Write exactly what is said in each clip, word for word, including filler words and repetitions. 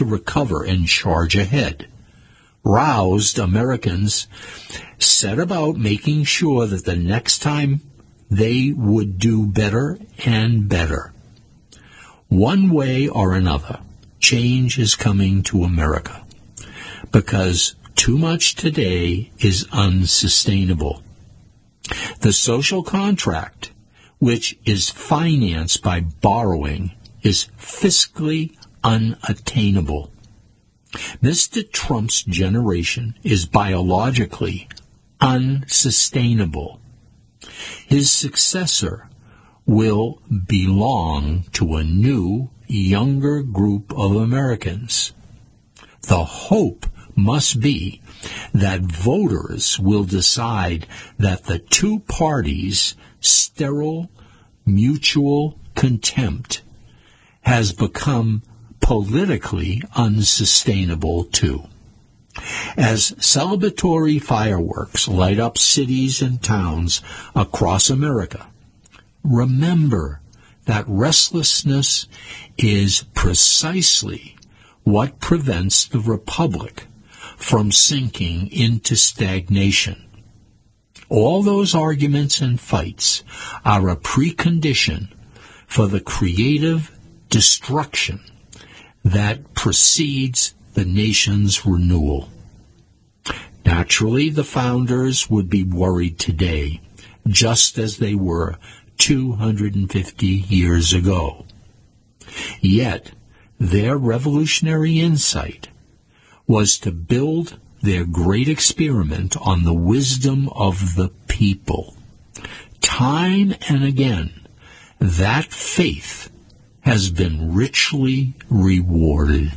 to recover and charge ahead. Roused Americans set about making sure that the next time they would do better and better. One way or another, change is coming to America, because too much today is unsustainable. The social contract, which is financed by borrowing, is fiscally unattainable. Mister Trump's generation is biologically unsustainable. His successor will belong to a new, younger group of Americans. The hope must be that voters will decide that the two parties' sterile mutual contempt has become politically unsustainable too. As celebratory fireworks light up cities and towns across America, remember that restlessness is precisely what prevents the republic from sinking into stagnation. All those arguments and fights are a precondition for the creative destruction that precedes the nation's renewal. Naturally, the founders would be worried today, just as they were two hundred fifty years ago. Yet, their revolutionary insight was to build their great experiment on the wisdom of the people. Time and again, that faith has been richly rewarded.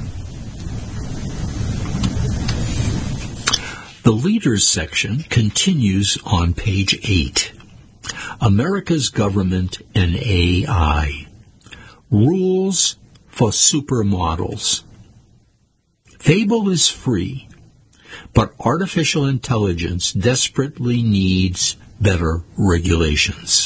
The Leaders section continues on page eight. America's Government and A I. Rules for Supermodels. Fable is free, but artificial intelligence desperately needs better regulations.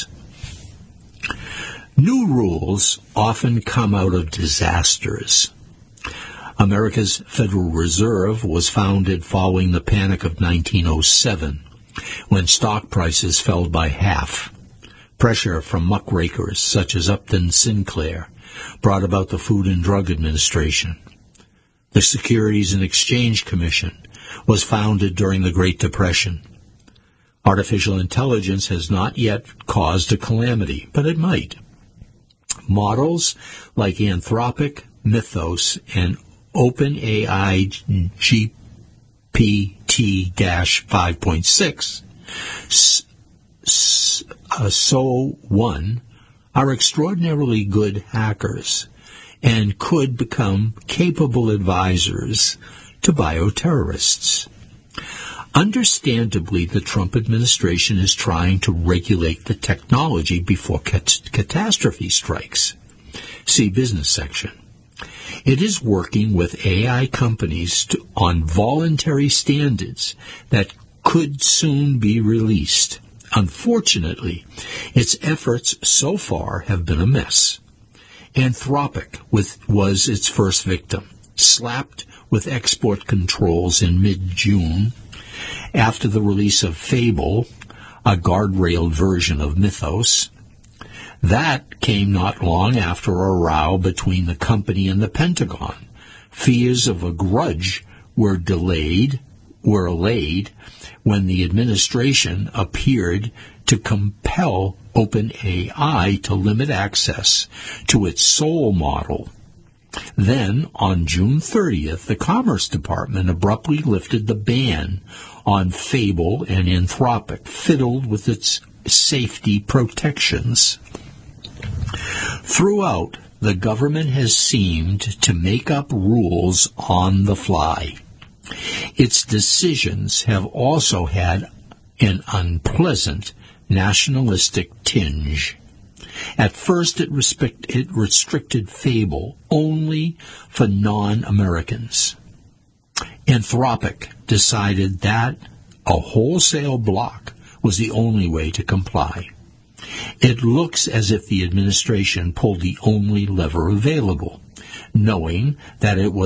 New rules often come out of disasters. America's Federal Reserve was founded following the Panic of nineteen oh seven, when stock prices fell by half. Pressure from muckrakers such as Upton Sinclair brought about the Food and Drug Administration. The Securities and Exchange Commission was founded during the Great Depression. Artificial intelligence has not yet caused a calamity, but it might. Models like Anthropic, Mythos, and OpenAI G P T five point six, S O one, are extraordinarily good hackers and could become capable advisors to bioterrorists. Understandably, the Trump administration is trying to regulate the technology before cat- catastrophe strikes. See Business section. It is working with A I companies to, on voluntary standards that could soon be released. Unfortunately, its efforts so far have been a mess. Anthropic with, was its first victim, slapped with export controls in mid-June after the release of Fable, a guardrailed version of Mythos. That came not long after a row between the company and the Pentagon. Fears of a grudge were delayed, were allayed when the administration appeared to compel OpenAI to limit access to its Soul model. Then, on June thirtieth, the Commerce Department abruptly lifted the ban on Fable and Anthropic, fiddled with its safety protections. Throughout, the government has seemed to make up rules on the fly. Its decisions have also had an unpleasant nationalistic tinge. At first, it, respect, it restricted Fable only for non-Americans. Anthropic decided that a wholesale block was the only way to comply. It looks as if the administration pulled the only lever available, knowing that it was